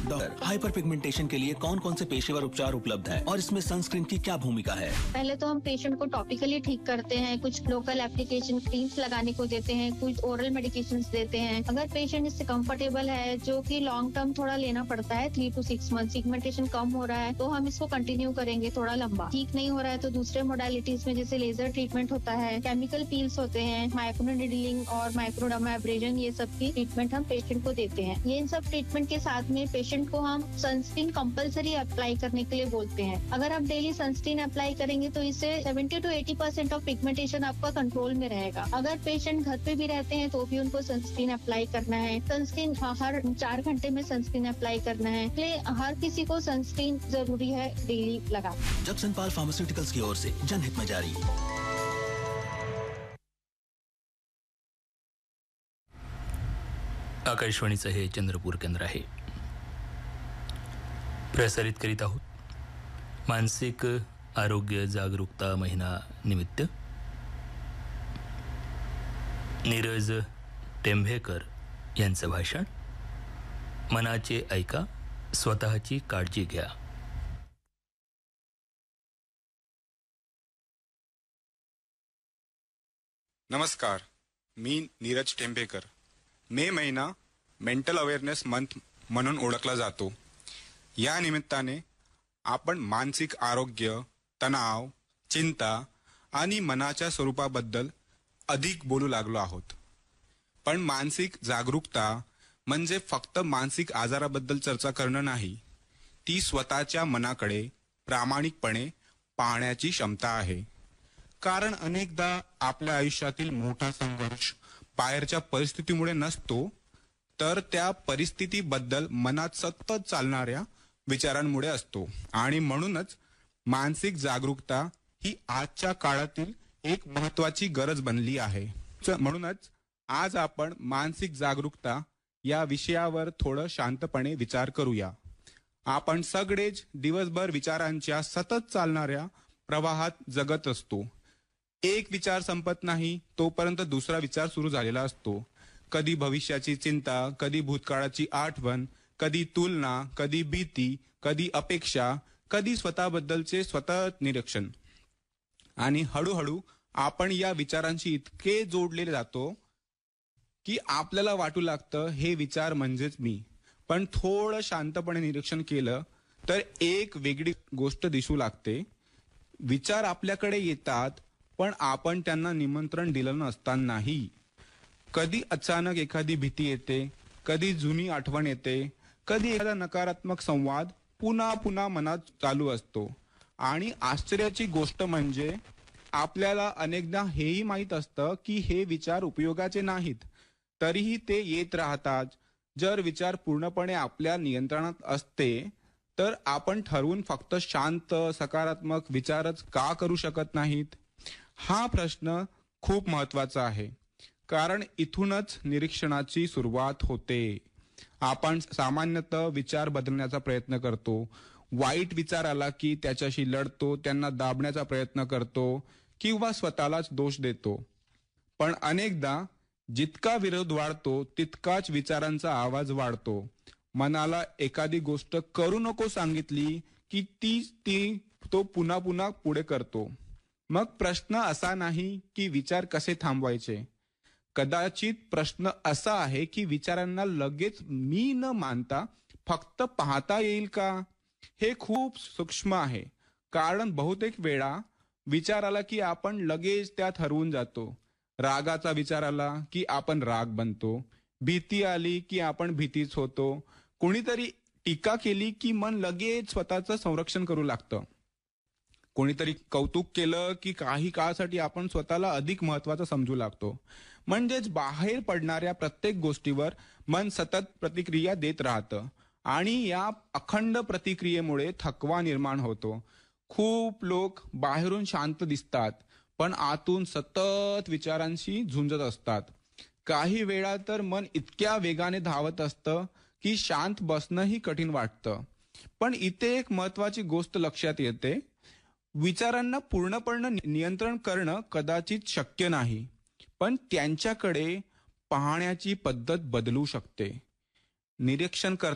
Doctor, hyper pigmentation के लिए कौन कौन से पेशेवर उपचार उपलब्ध है और इसमें सनस्क्रीन की क्या भूमिका है? पहले तो हम पेशेंट को टॉपिकली ठीक करते हैं, कुछ लोकल एप्लीकेशन क्रीम्स लगाने को देते हैं, कुछ ओरल मेडिकेशंस देते हैं। अगर पेशेंट इससे कंफर्टेबल है, जो कि लॉन्ग टर्म थोड़ा लेना पड़ता है, 3 to 6 मंथ, पिगमेंटेशन कम हो रहा है तो हम इसको कंटिन्यू करेंगे थोड़ा लंबा। ठीक नहीं हो रहा है तो दूसरे मोडालिटीज में जैसे लेजर ट्रीटमेंट होता है, केमिकल पील्स होते हैं, माइक्रोनीडलिंग और माइक्रोडर्मा एब्रेजन, ये सब की ट्रीटमेंट हम पेशेंट को देते हैं। ये इन सब ट्रीटमेंट के साथ में पेशेंट को हम सनस्क्रीन कंपलसरी अप्लाई करने के लिए बोलते हैं। अगर आप डेली सनस्क्रीन अप्लाई करेंगे तो इससे 70 to 80% ऑफ पिगमेंटेशन आपका कंट्रोल में रहेगा। अगर पेशेंट घर पे भी रहते हैं तो भी उनको सनस्क्रीन अप्लाई करना है। सनस्क्रीन हर 4 घंटे में सनस्क्रीन अप्लाई करना है, इसलिए हर किसी को सनस्क्रीन जरूरी है डेली लगाना। जक्सनपाल फार्मास्यूटिकल्स की ओर से जनहित में जारी। आकाशवाणीचं हे चंद्रपूर केंद्र आहे. प्रसारित करीत आहोत मानसिक आरोग्य जागरूकता महिना निमित्त नीरज टेंभेकर यांचं भाषण. मनाचे ऐका, स्वतःची काळजी घ्या. नमस्कार, मी नीरज टेंभेकर. मे महिना मेंटल अवेअरनेस मंथ म्हणून ओळखला जातो. या निमित्ताने आपण मानसिक आरोग्य, तणाव, चिंता आणि मनाच्या स्वरूपाबद्दल अधिक बोलू लागलो आहोत. पण मानसिक जागरूकता म्हणजे फक्त मानसिक आजाराबद्दल चर्चा करणं नाही, ती स्वतःच्या मनाकडे प्रामाणिकपणे पाहण्याची क्षमता आहे. कारण अनेकदा आपल्या आयुष्यातील मोठा संघर्ष बाहेरच्या परिस्थितीमुळे नसतो, तर त्या परिस्थितीबद्दल मनात सतत चालणाऱ्या विचारांमुळे असतो. आणि म्हणूनच मानसिक जागरूकता ही आजच्या काळातील एक महत्वाची गरज बनली आहे. म्हणूनच आज आपण मानसिक जागरूकता या विषयावर थोडं शांतपणे विचार करूया. आपण सगळेच दिवसभर विचारांच्या सतत चालणाऱ्या प्रवाहात जगत असतो. एक विचार संपत नाही तोपर्यंत दुसरा विचार सुरू झालेला असतो. कधी भविष्याची चिंता, कधी भूतकाळाची आठवण, कधी तुलना, कधी भीती, कधी अपेक्षा, कधी स्वतःबद्दलचे सतत निरीक्षण. आणि हळूहळू आपण या विचारांशी इतके जोडलेले जातो की आपल्याला वाटू लागतं हे विचार म्हणजेच मी. पण थोडं शांतपणे निरीक्षण केलं तर एक वेगळी गोष्ट दिसू लागते. विचार आपल्याकडे येतात, पण आपण त्यांना निमंत्रण दिलं नसतानाही. कधी अचानक एखादी भीती येते, कधी जुनी आठवण येते, कधी एखादा नकारात्मक संवाद पुन्हा पुन्हा मनात चालू असतो. आणि आश्चर्याची गोष्ट म्हणजे आपल्याला अनेकदा हेही माहीत असतं की हे विचार उपयोगाचे नाहीत, तरीही ते येत राहतात. जर विचार पूर्णपणे आपल्या नियंत्रणात असते तर आपण ठरवून फक्त शांत सकारात्मक विचारच का करू शकत नाहीत? हा प्रश्न खूप महत्वाचा आहे, कारण इथूनच निरीक्षणाची सुरुवात होते. आपण सामान्यतः विचार बदलण्याचा प्रयत्न करतो. वाईट विचार आला की त्याच्याशी लढतो, त्यांना दाबण्याचा प्रयत्न करतो किंवा स्वतःलाच दोष देतो. पण अनेकदा जितका विरोध वाढतो तितकाच विचारांचा आवाज वाढतो. मनाला एखादी गोष्ट करू नको सांगितली की ती तो पुन्हा पुन्हा पुढे करतो. मग प्रश्न असा नाही की विचार कसे थांबवायचे. कदाचित प्रश्न असा आहे की विचारांना लगेच मी न मानता फक्त पाहता येईल का? हे खूप सूक्ष्म आहे, कारण बहुतेक वेळा विचार आला की आपण लगेच त्यात हरवून जातो. रागाचा विचार आला की आपण राग बनतो. भीती आली की आपण भीतीच होतो. कोणीतरी टीका केली की मन लगेच स्वतःचं संरक्षण करू लागतं. कोणीतरी कौतुक केलं की काही काळासाठी आपण स्वतःला अधिक महत्वाचं समजू लागतो. म्हणजेच बाहेर पडणाऱ्या प्रत्येक गोष्टीवर मन सतत प्रतिक्रिया देत राहतं आणि या अखंड प्रतिक्रियेमुळे थकवा निर्माण होतो. खूप लोक बाहेरून शांत दिसतात, पण आतून सतत विचारांशी झुंजत असतात. काही वेळा तर मन इतक्या वेगाने धावत असतं की शांत बसणंही कठीण वाटतं. पण इथे एक महत्वाची गोष्ट लक्षात येते. विचारांना पूर्णपणे नियंत्रण करणं कदाचित शक्य नाही, पण त्यांच्याकडे पाहण्याची पद्धत बदलू शकते. निरीक्षण